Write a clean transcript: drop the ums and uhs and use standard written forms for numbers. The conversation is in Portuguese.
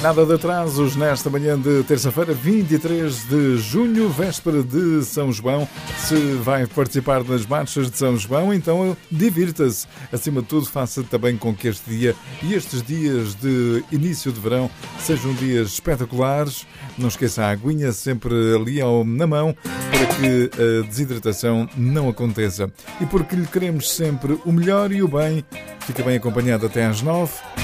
Nada de atrasos nesta manhã de terça-feira, 23 de junho, véspera de São João. Se vai participar das marchas de São João, então divirta-se. Acima de tudo, faça também com que este dia e estes dias de início de verão sejam dias espetaculares. Não esqueça a aguinha sempre ali na mão para que a desidratação não aconteça. E porque lhe queremos sempre o melhor e o bem, fica bem acompanhado até às 9.